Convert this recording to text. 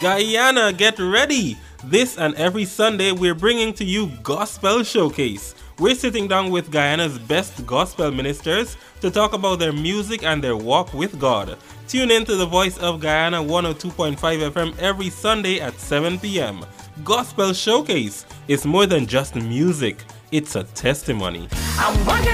Guyana, get ready! This and every Sunday we're bringing to you Gospel Showcase. We're sitting down with Guyana's best gospel ministers to talk about their music and their walk with God. Tune in to the Voice of Guyana 102.5 FM every Sunday at 7 p.m. Gospel Showcase is more than just music, it's a testimony.